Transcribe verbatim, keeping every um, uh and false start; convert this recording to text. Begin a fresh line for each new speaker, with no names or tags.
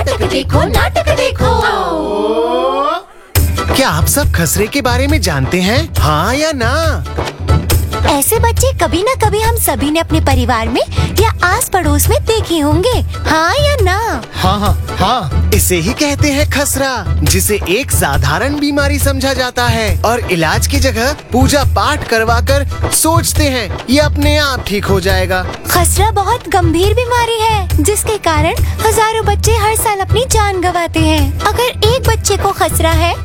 नाटक देखो नाटक देखो।
क्या आप सब खसरे के बारे में जानते हैं, हाँ या ना?
ऐसे बच्चे कभी न कभी हम सभी ने अपने परिवार में या आस पड़ोस में देखे होंगे, हाँ या ना?
हाँ हाँ हाँ, इसे ही कहते हैं खसरा, जिसे एक साधारण बीमारी समझा जाता है और इलाज की जगह पूजा पाठ करवाकर सोचते हैं ये अपने आप ठीक हो जाएगा।
खसरा बहुत गंभीर बीमारी है जिसके कारण हजारों बच्चे हर साल अपनी जान गंवाते हैं। अगर एक बच्चे को खसरा है